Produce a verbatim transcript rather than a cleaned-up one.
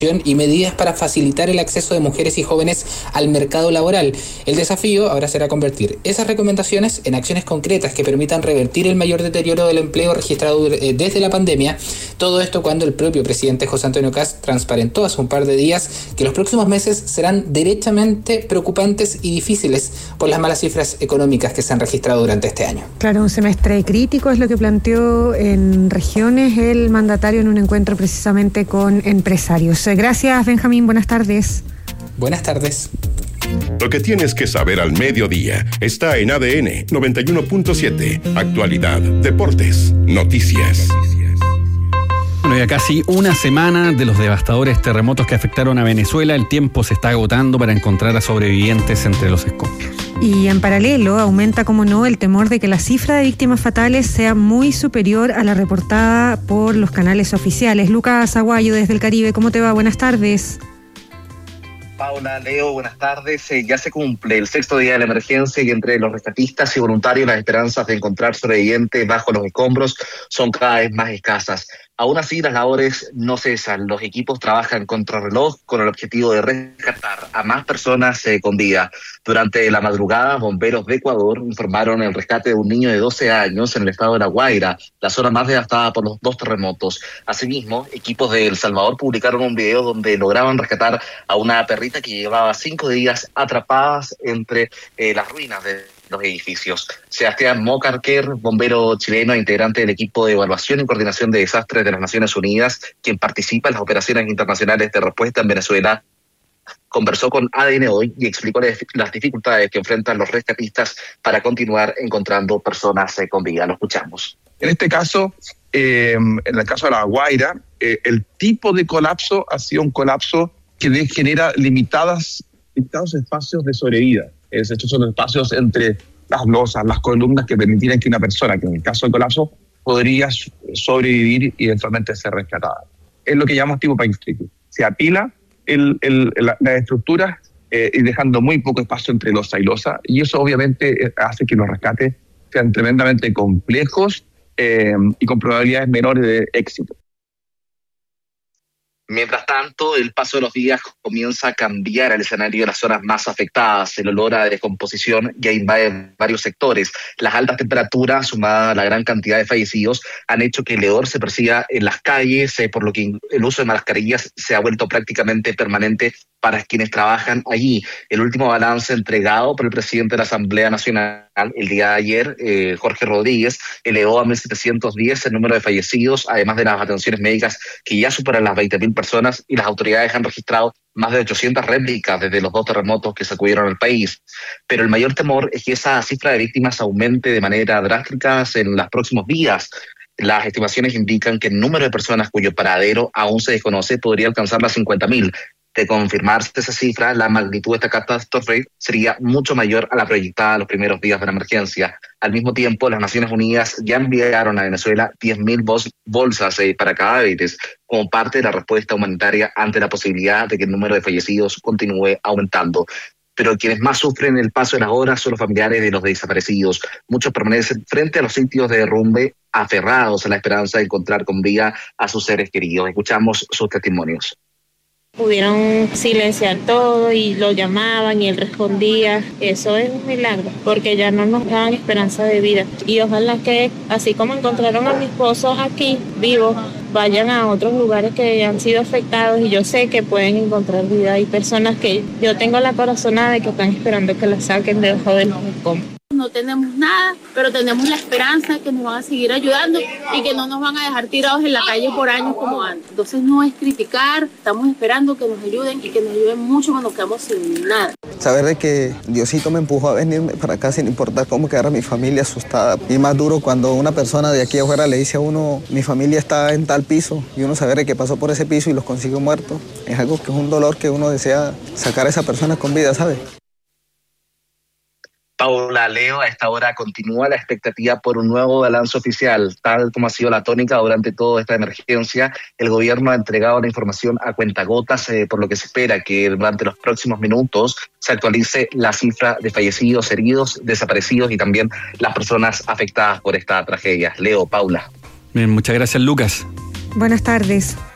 y medidas para facilitar el acceso de mujeres y jóvenes al mercado laboral. El desafío ahora será convertir esas recomendaciones en acciones concretas que permitan revertir el mayor deterioro del empleo registrado desde la pandemia. Todo esto cuando el propio presidente José Antonio Kast transparentó hace un par de días que los próximos meses serán derechamente preocupantes y difíciles por las malas cifras económicas que se han registrado durante este año. Claro, un semestre crítico es lo que planteó en regiones el mandatario en un encuentro precisamente con empresarios. Gracias, Benjamín. Buenas tardes. Buenas tardes. Lo que tienes que saber al mediodía está en A D N noventa y uno punto siete. Actualidad, deportes, noticias. Bueno, ya casi una semana de los devastadores terremotos que afectaron a Venezuela, el tiempo se está agotando para encontrar a sobrevivientes entre los escombros. Y en paralelo aumenta, como no, el temor de que la cifra de víctimas fatales sea muy superior a la reportada por los canales oficiales. Lucas Aguayo desde el Caribe, ¿cómo te va? Buenas tardes. Paula, Leo, buenas tardes. Eh, ya se cumple el sexto día de la emergencia y entre los rescatistas y voluntarios las esperanzas de encontrar sobrevivientes bajo los escombros son cada vez más escasas. Aún así, las labores no cesan. Los equipos trabajan contrarreloj con el objetivo de rescatar a más personas eh, con vida. Durante la madrugada, bomberos de Ecuador informaron el rescate de un niño de doce años en el estado de La Guaira, la zona más devastada por los dos terremotos. Asimismo, equipos de El Salvador publicaron un video donde lograban rescatar a una perrita que llevaba cinco días atrapadas entre eh, las ruinas de los edificios. Sebastián Mocarquer, bombero chileno e integrante del equipo de evaluación y coordinación de desastres de las Naciones Unidas, quien participa en las operaciones internacionales de respuesta en Venezuela, conversó con A D N Hoy y explicó las dificultades que enfrentan los rescatistas para continuar encontrando personas con vida. Lo escuchamos. En este caso, eh, en el caso de La Guaira, eh, el tipo de colapso ha sido un colapso que genera limitadas, limitados espacios de sobrevida. Es, estos son los espacios entre las losas, las columnas que permitirían que una persona, que en el caso del colapso, podría sobrevivir y eventualmente ser rescatada. Es lo que llamamos tipo pain tricky. Se apila el, el, la, las estructuras eh, y dejando muy poco espacio entre losa y losa, y eso obviamente hace que los rescates sean tremendamente complejos eh, y con probabilidades menores de éxito. Mientras tanto, el paso de los días comienza a cambiar el escenario de las zonas más afectadas. El olor a descomposición ya invade varios sectores. Las altas temperaturas, sumadas a la gran cantidad de fallecidos, han hecho que el hedor se persiga en las calles, eh, por lo que el uso de mascarillas se ha vuelto prácticamente permanente para quienes trabajan allí. El último balance entregado por el presidente de la Asamblea Nacional el día de ayer, eh, Jorge Rodríguez, elevó a mil setecientos diez el número de fallecidos, además de las atenciones médicas que ya superan las veinte mil personas, y las autoridades han registrado más de ochocientas réplicas desde los dos terremotos que sacudieron al país. Pero el mayor temor es que esa cifra de víctimas aumente de manera drástica en los próximos días. Las estimaciones indican que el número de personas cuyo paradero aún se desconoce podría alcanzar las cincuenta mil. De confirmarse esa cifra, la magnitud de esta catástrofe sería mucho mayor a la proyectada en los primeros días de la emergencia. Al mismo tiempo, las Naciones Unidas ya enviaron a Venezuela diez mil bolsas eh, para cadáveres como parte de la respuesta humanitaria ante la posibilidad de que el número de fallecidos continúe aumentando. Pero quienes más sufren el paso de las horas son los familiares de los desaparecidos. Muchos permanecen frente a los sitios de derrumbe aferrados a la esperanza de encontrar con vida a sus seres queridos. Escuchamos sus testimonios. Pudieron silenciar todo y lo llamaban y él respondía. Eso es un milagro, porque ya no nos daban esperanza de vida. Y ojalá que, así como encontraron a mi esposo aquí, vivo, vayan a otros lugares que han sido afectados y yo sé que pueden encontrar vida. Hay personas que yo tengo la corazonada de que están esperando que la saquen debajo de los escombros. No tenemos nada, pero tenemos la esperanza de que nos van a seguir ayudando y que no nos van a dejar tirados en la calle por años como antes. Entonces no es criticar, estamos esperando que nos ayuden y que nos ayuden mucho cuando nos quedamos sin nada. Saber de que Diosito me empujó a venirme para acá sin importar cómo quedara mi familia asustada. Y más duro cuando una persona de aquí afuera le dice a uno, mi familia está en tal piso, y uno sabe que pasó por ese piso y los consiguió muertos. Es algo que es un dolor que uno desea sacar a esa persona con vida, ¿sabe? Paula, Leo, a esta hora continúa la expectativa por un nuevo balance oficial. Tal como ha sido la tónica durante toda esta emergencia, el gobierno ha entregado la información a cuentagotas, eh, por lo que se espera que durante los próximos minutos se actualice la cifra de fallecidos, heridos, desaparecidos y también las personas afectadas por esta tragedia. Leo, Paula. Bien, muchas gracias, Lucas. Buenas tardes.